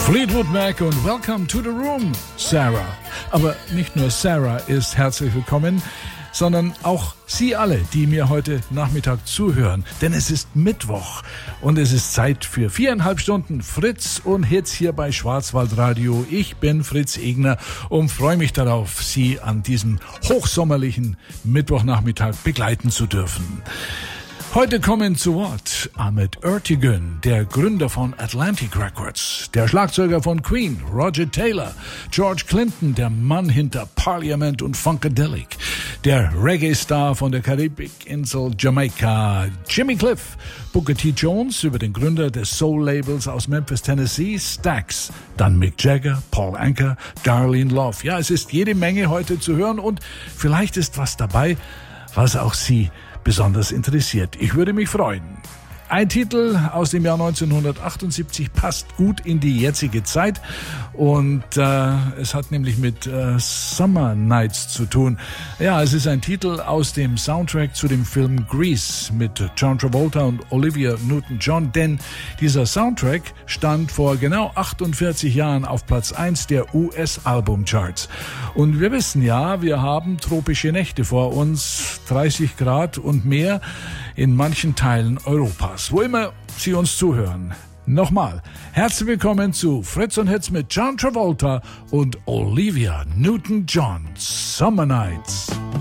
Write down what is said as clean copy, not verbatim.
Fleetwood Mac und Welcome to the Room, Sarah. Aber nicht nur Sarah ist herzlich willkommen, sondern auch Sie alle, die mir heute Nachmittag zuhören. Denn es ist Mittwoch und es ist Zeit für 4,5 Stunden Fritz und Hits hier bei Schwarzwaldradio. Ich bin Fritz Egner und freue mich darauf, Sie an diesem hochsommerlichen Mittwochnachmittag begleiten zu dürfen. Heute kommen zu Wort Ahmet Ertegun, der Gründer von Atlantic Records, der Schlagzeuger von Queen, Roger Taylor, George Clinton, der Mann hinter Parliament und Funkadelic, der Reggae-Star von der Karibikinsel Jamaika, Jimmy Cliff, Booker T. Jones, über den Gründer des Soul-Labels aus Memphis, Tennessee, Stax, dann Mick Jagger, Paul Anka, Darlene Love. Ja, es ist jede Menge heute zu hören und vielleicht ist was dabei, was auch Sie besonders interessiert. Ich würde mich freuen. Ein Titel aus dem Jahr 1978 passt gut in die jetzige Zeit und es hat nämlich mit Summer Nights zu tun. Ja, es ist ein Titel aus dem Soundtrack zu dem Film Grease mit John Travolta und Olivia Newton-John, denn dieser Soundtrack stand vor genau 48 Jahren auf Platz 1 der US-Albumcharts. Und wir wissen ja, wir haben tropische Nächte vor uns, 30 Grad und mehr in manchen Teilen Europas, wo immer Sie uns zuhören. Nochmal, herzlich willkommen zu Fritz und Hits mit John Travolta und Olivia Newton-John, Summer Nights.